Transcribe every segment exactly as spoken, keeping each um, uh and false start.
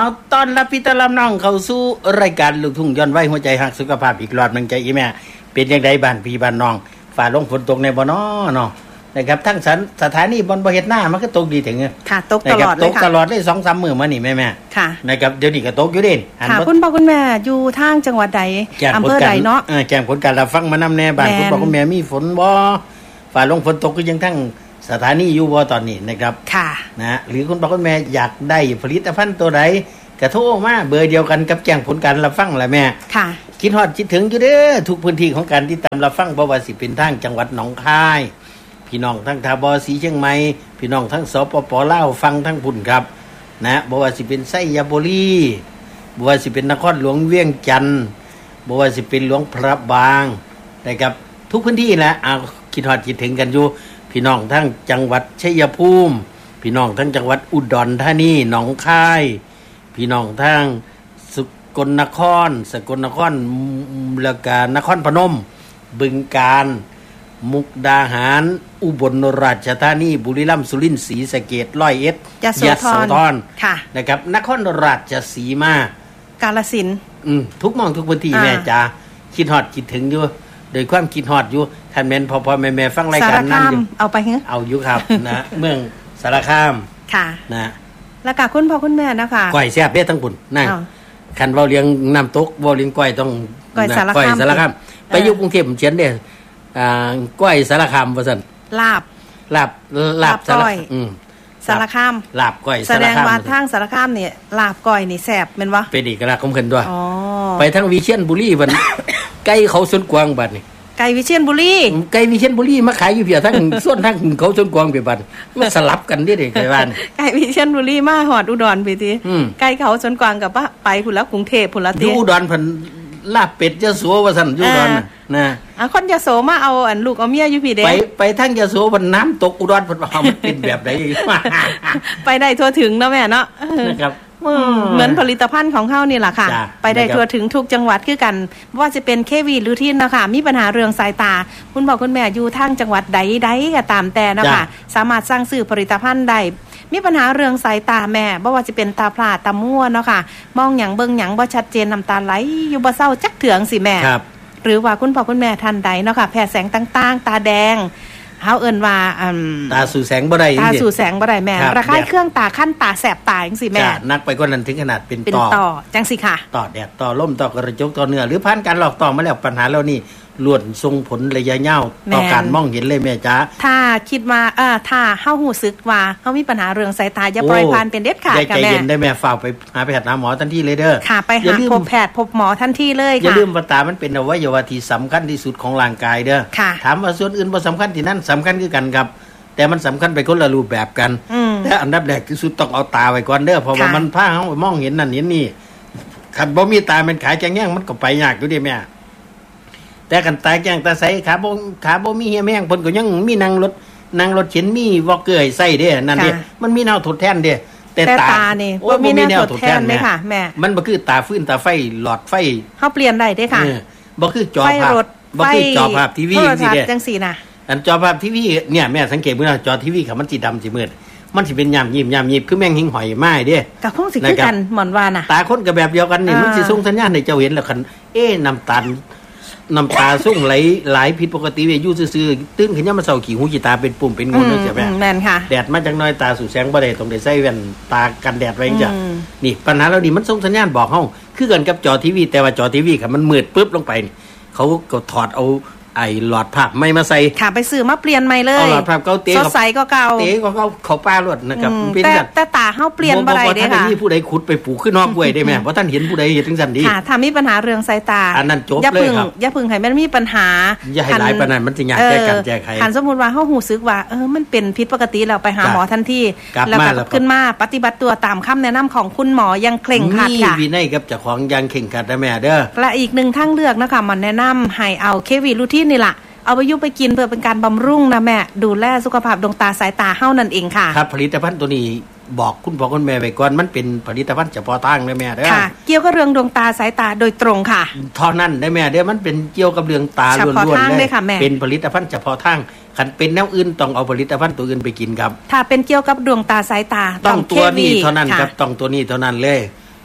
เอาต้อนรับพี่ตะลำน้องเข้าสู่รายการลูกทุ่งย้อนวัยหัวใจหักสุขภาพอีกรอบนึงใจอีแม่เป็นจังไดบ้านพี่บ้านน้องฝ่าลงฝนตกในบ่น้อเนาะนะครับทั้งสถานีบนบ่เฮ็ดหน้ามันก็ตกดีถึงค่ะตกตลอดเลยค่ะตกตลอดเลย สองสาม มื้อมานี่แม่ๆค่ะนะครับเดี๋ยวนี้ก็ตกอยู่เด้ค่ะคุณพ่อคุณแม่อยู่ทางจังหวัดใดอำเภอใดเนาะเออแจ้งผลการรับฟังมานำแน่บ้านคุณพ่อคุณแม่มีฝนบ่ฝ่าลงฝนตกก็ยังทั้งสถานีอยู่บ่ตอนนี้นะครับค่ะนะหรือคุณพ่อคุณแม่อยากได้ผลิตภัณฑ์ตัวใดก็โทรมาเบอร์เดียวกันกับแจ้งผลการรับฟังแหละแม่ค่ะคิดฮอดคิดถึงอยู่เด้อทุกพื้นที่ของการติดตามรับฟังบ่ว่าสิเป็นทางจังหวัดหนองคายพี่น้องทั้งทบศรีเชียงใหม่พี่น้องทั้งสปปลาวฟังทั้งพุ่นครับนะบ่ว่าสิเป็นไสยบุรีบ่ว่าสิเป็นนครหลวงเวียงจันทน์บ่ว่าสิเป็นหลวงพระบางนะครับทุกพื้นที่แหละเอาคิดฮอดคิดถึงกันอยู่พี่น้องทั้งจังหวัดชัยภูมิพี่น้องทั้งจังหวัดอุดรธานีหนองคายพี่น้องทั้งสกลนครสกลนครแล้วก็นครพนมบึงกาฬมุกดาหารอุบลราชธานีบุรีรัมย์สุรินทร์ศรีสะเกษร้อยเอ็ดยโสธรค่ะนะครับนครราชสีมากาฬสินธุ์อืมทุกหม่องทุกพื้นที่แม่จ๋าคิดฮอดคิดถึงอยู่โดยความคิดฮอดอยู่ท่านแม่นพ่อๆแม่ๆฟังรายการนั้นอยู่เอาไปเหรอเอาอยู่ครับ นะเมืองสารคามค่ะนะแล้วก็คุณพ่อคุณแม่นะคะก้อยแซ่บเด้ทั้งพุ่นนั่นคันเว้าเลี้ยงน้ำตกเว้าเลี้ยงก้อยต้องก้อยสารคามไปอยู่กรุงเทพผมเขียนเด้อ่าก้อยสารคามว่าซั่นลาบลาบลาบสารอืมสารคามลาบก้อยสารคามแสดงว่าทางสารคามนี่ลาบก้อยนี่แซ่บแม่นบ่เป็นเอกลักษณ์ของเพิ่นด้วยอ๋อไปทางวิเชียรบุรีบัด ไก่เขาสวนกวางบัดนี่ไก่วิเชียรบุรีไก่วิเชียรบุรีมาขายอยู่เพียทั้งส่วนทั้งเขาสวนกวางไปบัดมันสลับกันเด้เด้ไก่บ้านไก่วิเชียรบุรีมาฮอดอุดรไปติไก่เขาสวนกวางกับไปพุ่นแล้วกรุงเทพพุ่นละติอยู่อุดรเพิ่นลาบเป็ดยโสว่าซั่นอยู่อุดรนะอ่ะคนยโสมาเอาอันลูกเอาเมียอยู่พี่เด้ไปไปทางยโสเพิ่นน้ำตกอุดรเพิ่นว่ามันเป็นแบบใดไปได้ทั่วถึงเนาะแม่เนาะนะครับเหมือนผลิตภัณฑ์ของเฮานี่แหละค่ะไปได้ทั่วถึงทุกจังหวัดคือกันว่าจะเป็นเควีหรือที่นะคะมีปัญหาเรื่องสายตาคุณบอกคุณแม่อยู่ทางจังหวัดใดๆก็ตามแต่นะคะสามารถสร้างซื้อผลิตภัณฑ์ได้มีปัญหาเรื่องสายตาแม่บ่ว่าจะเป็นตาพร่าตามั่วเนาะค่ะมองหยังเบิ่งหยังบ่ชัดเจนน้ำตาไหลอยู่บ่เศร้าจักเถืองสิแม่หรือว่าคุณพ่อคุณแม่ท่านใดเนาะค่ะแพ้แสงต่างๆตาแดงเฮาเอิ้นว่าอืมตาสู่แสงบ่ได้ตาสู่แสงบ่ได้แม่ระคายเครื่องตาคั่นตาแสบตาจังซี่แม่นักไปกว่านั้นถึงขนาดเป็นต่อจังซี่ค่ะต่อแดดต่อลมต่อกระจกต่อเนื้อหรือผ่านการหลอกต่อมาแล้วปัญหาเหล่านี้ล้วนส่งผลระยะยาวต่อการมองเห็นเลยแม่จ๋าถ้าคิดว่าเอ่อถ้าเฮารู้สึกว่าเฮามีปัญหาเรื่องสายตาอย่าปล่อยผ่านเป็นเด็ดขาดค่ะแม่ใจเย็นได้แม่ฝากไปหาไปหาหมอทันทีเลยเด้อค่ะไปหาพบแพทย์พบหมอทันทีเลยค่ะอย่าลืมว่าตามันเป็นอวัยวะที่สำคัญที่สุดของร่างกายเด้อถามว่าส่วนอื่นบ่สำคัญที่นั่นสำคัญคือกันครับแต่มันสำคัญไปคนละรูปแบบกันแต่อันดับแรกที่สุดต้องเอาตาไว้ก่อนเด้อเพราะว่ามันพาเฮามองเห็นนั่นเห็นนี่คันบ่มีตาเป็นขายแกงแย่งมันก็ไปยากอยู่ดิแม่แต่กันตาแกงตาใสขาบ่ขาบ่มีเหี้ยแม่งเพิ่นก็ยังมีนั่งรถนั่งรถเข็นมีวอลเกอร์ให้ใส่เด้นั่นเด้มันมีแนวทดแทนเด้แต่ตานี่บ่มีแนวทดแทนเด้ค่ะแม่มันบ่คือตาฟื้นตาไฟหลอดไฟเฮาเปลี่ยนได้เด้ค่ะบ่คือจอภาพบ่คือจอภาพทีวีจังซี่เด้จังซี่น่ะอันจอภาพทีวีเนี่ยแม่สังเกตเบิ่งจอทีวีค่ะมันสิดำสิมืดมันสิเป็นยามยิบยามยิบคือแมงหิงหอยไม้เด้ก็คงสิคือกันหม่อนว่าน่ะตาคนก็แบบเดียวกันนี่มันสิส่งสัญญาณให้เจ้าเห็นแล้วคันเอ๊ะน้ำตาลน้ำตาส่งไหลหลายผิดปกติเว้ยอยู่ซื่อๆตื่นขึ้นยามมื้อเช้าขี้หูขี้ตาเป็นปุ่มเป็นงอนเด้อจ้ะแม่แม่นค่ะแดดมาจักหน่อยตาสู่แสงบ่ได้ต้องได้ใส่แว่นตากันแดดไว้จ้ะนี่ปัญหาเหล่านี้มันส่งสัญญาณบอกเฮาคือกันกับจอทีวีแต่ว่าจอทีวีค่ะมันมืดปึ๊บลงไปเขาก็ถอดเอาไอ้หลอดภาพไม่มาใส่ค่ะไปซื้อมาเปลี่ยนใหม่เลยเอาหลอดภาพเก่าเตะสดใสก็เก่าเตะก็เก่าเขาป้าลวดนะครับแต่แต่ตาเฮาเปลี่ยนบ่ได้เด้ค่ะบ่มีผู้ใดขุดไปปลูกขึ้นนอกกล้วยได้แม่เพราะท่านเห็นผู้ใดเฮ็ดจังซั่นดีค่ะถ้ามีปัญหาเรื่องสายตาอันนั้นจบเลยครับอย่าพึ่งให้มันมีปัญหาอย่าให้หลายปานนั้นมันสิยากแก้กันแก้ไขคันสมมุติว่าเฮาฮู้สึกว่าเออมันเป็นผิดปกติแล้วไปหาหมอทันทีแล้วก็ขึ้นมาปฏิบัติตัวตามคำแนะนำของคุณหมออย่างเคร่งครัดค่ะมีวินัยกับเจ้าของอย่างเคร่งครัดนะแม่เด้อและอีกหนึ่งทางเลือกนะคะมันแนะนำให้เอาเควีรูทีนนี่ล่ะเอาไปยุบไปกินเพื่อเป็นการบำรุงนะแม่ดูแลสุขภาพดวงตาสายตาเฮานั่นเองค่ะครับผลิตภัณฑ์ตัวนี้บอกคุณพ่อคุณแม่ไว้ก่อนมันเป็นผลิตภัณฑ์เฉพาะทางนะแม่เด้อค่ะเกี่ยวกับเรื่องดวงตาสายตาโดยตรงค่ะเท่านั้นได้แม่เด้อมันเป็นเกี่ยวกับเรื่องตาล้วนๆเลยเป็นผลิตภัณฑ์เฉพาะทางคันเป็นแนวอื่นต้องเอาผลิตภัณฑ์ตัวอื่นไปกินครับถ้าเป็นเกี่ยวกับดวงตาสายตาต้องตัวนี้เท่านั้นครับต้องตัวนี้เท่านั้นเลย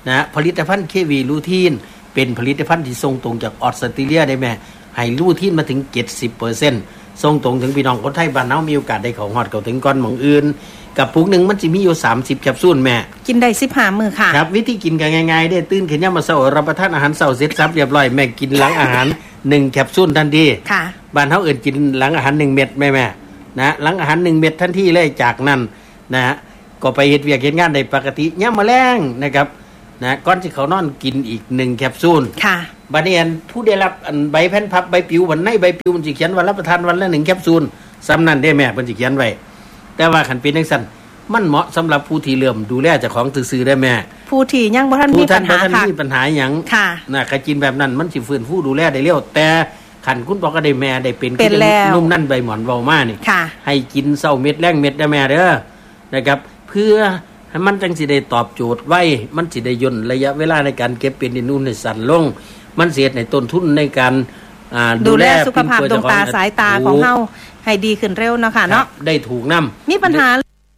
นะผลิตภัณฑ์เควีลูทีนเป็นผลิตภัณฑ์ที่ส่งตรงจากออสเตรเลียได้แม่ให้ลูทีนมาถึง เจ็ดสิบเปอร์เซ็นต์ ส่งตรงถึงพี่น้องคนไทยบ้านเฮามีโอกาสได้เข้าฮอดเข้าถึงก่อนหม่องอื่นกับปุกนึงมันสิมีอยู่สามสิบแคปซูลแม่กินได้สิบห้ามื้อค่ะครับวิธีกินก็ง่ายๆได้ตื่นขึ้นยามมื้อเช้ารับประทานอาหารเช้าเสร็จสับเรียบร้อยแม่กินหลังอาหารหนึ่งแคปซูลทันทีค่ะบ้านเฮาเอิ้นกินหลังอาหารหนึ่งเม็ดแม่ๆนะหลังอาหารหนึ่งเม็ดทันทีเลยจากนั้นนะฮะก็ไปเฮ็ดเวียกเฮ็ดงานได้ปกติยามมื้อแลงนะครับนะก่อนสิเข้านอนกินอีกหนึ่งแคปซูลค่ะบัดนี้ผู้ได้รับอันใบแผ่นพับใบปลิววันในใบปลิวมันสิเขียนว่ารับประทานวันละหนึ่งแคปซูลซ้ำนั้นได้แม่เพิ่นสิเขียนไว้แต่ว่าคันเป็นจังซั่นมันเหมาะสำหรับผู้ที่เริ่มดูแลเจ้าของซื่อๆได้แม่ผู้ที่ยังบ่ทันมีปัญหาค่ะมีปัญหาหยังน่ะก็กินแบบนั้นมันสิฟื้นฟูดูแลได้เร็วแต่คันคุณบอกก็ได้แม่ได้เป็นคือนุ่มนั่นใบหมอนเว้ามานี่ให้กินเช้าเม็ดแลงเม็ดได้แม่เด้อนะครับเพื่อให้มันจังสิได้ตอบโจทย์ไว้มันสิได้ย่นระยะเวลาในการเก็บเป็นนุ่นให้สั้นลงมันเสียในต้นทุนในการดูแลสุขภาพดวงตาสายตาของเฮาให้ดีขึ้นเร็วเนาะค่ะเนาะได้ถูกนำมีปัญหา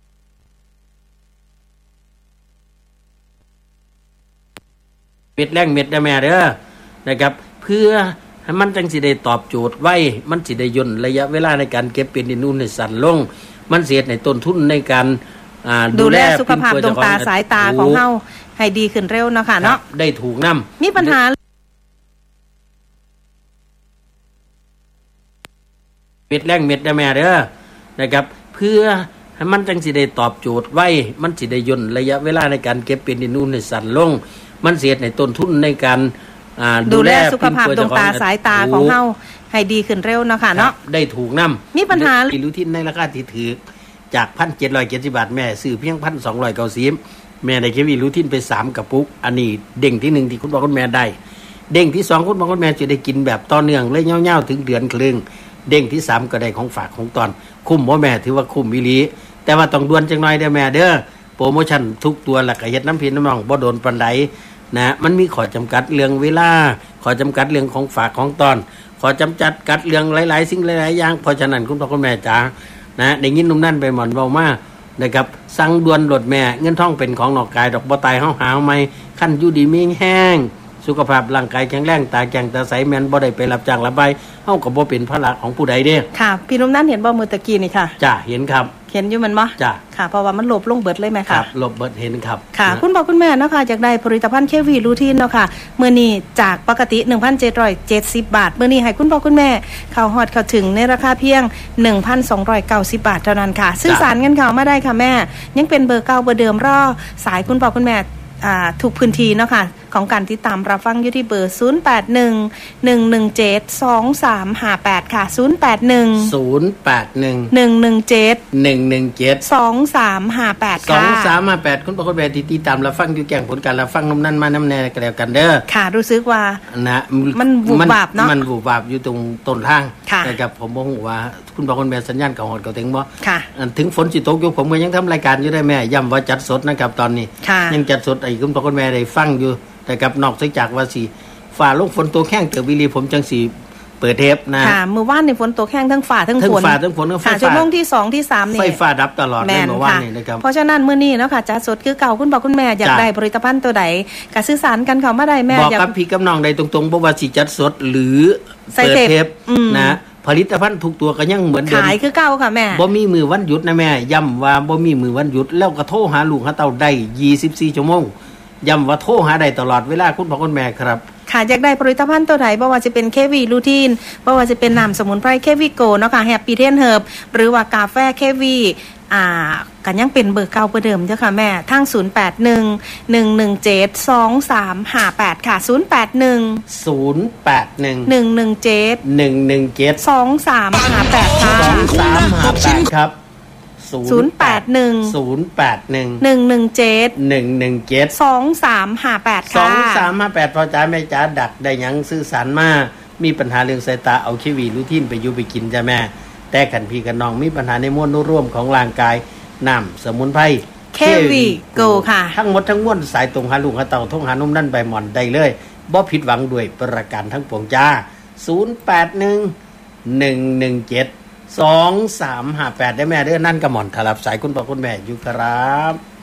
เม็ดแรงเม็ดได้แม่เด้อนะครับเพื่อให้มันจังสิได้ตอบโจทย์ไว้มันสิได้ย่นระยะเวลาในการเก็บเป็นนุ่นให้สั้นลงมันเสียในต้นทุนในการดูแลสุขภาพดวงตาสายตาของเฮาให้ดีขึ้นเร็วเนาะค่ะเนาะได้ถูกนำมีปัญหาเม็ดแรงเม็ดได้แม่เด้อนะครับเพื่อให้มันจังสิได้ตอบโจทย์ไว้มันสิได้ย่นระยะเวลาในการเก็บเป็นนุ่นให้สั้นลงมันเสียในต้นทุนในการดูแลสุขภาพดวงตาสายตาของเฮาให้ดีขึ้นเร็วเนาะค่ะเนาะได้ถูกนำมีปัญหาลูทีนในราคาที่ถูกจาก หนึ่งพันเจ็ดร้อยเจ็ดสิบ บาทแม่ซื้อเพียง หนึ่งพันสองร้อยเก้าสิบ แม่ได้เควีลูทีนไปสามกระปุกอันนี้เด้งที่หนึ่งที่คุณพ่อคุณแม่ได้เด้งที่สองคุณพ่อคุณแม่จะได้กินแบบต่อเนื่องเลยยาวๆถึงเดือนครึ่งเด้งที่สามก็ได้ของฝากของตอนคุ้มบ่แม่ถือว่าคุ้มอีหลีแต่ว่าต้องด่วนจังหน่อยเด้อแม่เด้อโปรโมชั่นทุกตัวหลักก็เฮ็ดน้ำพี่น้ำน้องบ่โดนปานใดนะมันมีข้อจำกัดเรื่องเวลาข้อจำกัดเรื่องของฝากของตอนข้อจำกัดกัดเรื่องหลายๆสิ่งหลายๆอย่างเพราะฉะนั้นคุณพ่อคุณแม่จ๋านะได้ยินนุ่มนั่นไปหมอนเว้ามานะครับสั่งด่วนโหลดแม่เงินทองเป็นของนอกกายดอกบ่ตายเฮาหาวใหม่คันอยู่ดีมีแห้งสุขภาพร่างกายแข็งแรงตาแข็งตาใสแม่นบ่ได้ไปรับจ้างรับใบเฮาก็บ่เป็นภาระของผู้ใดเด้ค่ะพี่นุ่มนั่นเห็นบ่มื้อตะกี้นี่ค่ะจ้ะเห็นครับเห็นอยู่มันบ่จ้ะค่ะเพราะว่ามันลบลงเบิดเลยแม่ค่ะครับลบเบิดเห็นครับค่ะคุณพ่อคุณแม่เนาะค่ะอยากได้ผลิตภัณฑ์เควีลูทีนเนาะค่ะมื้อนี้จากปกติ หนึ่งพันเจ็ดร้อยเจ็ดสิบ บาทมื้อนี้ให้คุณพ่อคุณแม่เข้าฮอดเข้าถึงในราคาเพียง หนึ่งพันสองร้อยเก้าสิบ บาทเท่านั้นค่ะสื่อสารกันเข้ามาได้ค่ะแม่ยังเป็นเบอร์เก่าเบอร์เดิมรอสายคุณพ่อคุณแม่อ่าทุกพื้นที่เนาะค่ะของการติดตามรับฟังอยู่ที่เบอร์ศูนย์ แปด หนึ่ง หนึ่ง หนึ่ง เจ็ด สอง สาม ห้า แปดค่ะศูนย์ แปด หนึ่งศูนย์ แปด หนึ่งหนึ่ง หนึ่ง เจ็ดหนึ่ง หนึ่ง เจ็ดสอง สาม ห้า แปดค่ะสอง สาม ห้า แปดคุณพ่อคุณแม่ที่ติดตามรับฟังอยู่แก่งผลการรับฟังนมนั้นมานำแน่กันแล้วกันเด้อค่ะรู้สึกว่านะมันวูบวาบเนาะมันวูบวาบอยู่ตรงต้นทางนะครับผมบ่ฮู้ว่าคุณพ่อคุณแม่สัญญาณเก่าฮอดเก่าถึงบ่ค่ะถึงฝนสิตกอยู่ผมก็ยังทำรายการอยู่ได้แม่ย้ำว่าจัดสดนะครับตอนนี้ยังจัดสดไอ้คุณพ่อคุณแม่ได้ฟังอยู่แต่กับนอกจากว่าสิฝ่าลงฝนตัวแข้งเกิดวิลีผมจังสิเปิดเทปนะค่ะมื้อวานนี่ฝนตกแข้งทั้งฝ่าทั้งฝนทั้งฝ่าทั้งฝนทั้งไฟฟ้าชั่วโมงที่สองที่สามนี่ไฟฟ้าดับตลอดเลยเมื่อวานนี่นะครับเพราะฉะนั้นมื้อนี้เนาะค่ะจัดสดคือเก่าคุณพ่อคุณแม่อยากได้ผลิตภัณฑ์ตัวใดก็สื่อสารกันเข้ามาได้แม่บอกกับพี่กับน้องได้ตรงๆบ่ว่าสิจัดสดหรือเปิดเทปนะผลิตภัณฑ์ทุกตัวก็ยังเหมือนเดิมขายคือเก่าค่ะแม่บ่มีมือวันหยุดนะแม่ย้ำว่าบ่มีมือวันหยุดแล้วก็โทรหาลูกหาเต้าได้ยี่สิบสี่ชั่วโมงย้ำว่าโทรหาได้ตลอดเวลาคุณพ่อคุณแม่ครับค่ะอยากได้ผลิตภัณฑ์ตัวไหนบ่ว่าจะเป็นเควีลูทีนบ่ว่าจะเป็นน้ำสมุนไพรเควีโกเนาะค่ะแฮปปี้เทนเฮิร์บหรือว่ากาแฟเควีอ่ากันยังเป็นเบอร์เก่าเบอร์เดิมเจ้าค่ะแม่ทางศูนย์ แปด หนึ่ง หนึ่ง หนึ่ง เจ็ด สอง สาม ห้า แปดค่ะศูนย์ แปด หนึ่งศูนย์ แปด หนึ่งหนึ่ง หนึ่ง เจ็ดหนึ่ง หนึ่ง เจ็ดสอง สาม ห้า แปดค่ะสอง สาม ห้า แปดครับศูนย์ แปด หนึ่งศูนย์ แปด หนึ่งหนึ่ง หนึ่ง เจ็ดหนึ่ง หนึ่ง เจ็ดสอง สาม ห้า แปดค่ะสอง สาม ห้า แปดพ่อจ๋าแม่จ๋าดักได้หยังสื่อสารมามีปัญหาเรื่องสายตาเอาเควีลูทีนไปอยู่ไปกินจ้ะแม่แต่ขันพี่กับน้องมีปัญหาในมวลร่วมของร่างกายน้ำสมุนไพรเควีโกค่ะทั้งหมดทั้งมวลสายตรงหาลูกหาเต่าท่องหานุ่มนั่นใบหม่อนได้เลยบ่ผิดหวังด้วยประการทั้งปวงจ้าศูนย์ แปด หนึ่ง หนึ่ง หนึ่ง เจ็ด สอง สาม ห้า แปดได้แม่เด้อนั่นก็หม่อนถลับสายคุณพ่อคุณแม่อยู่ครับ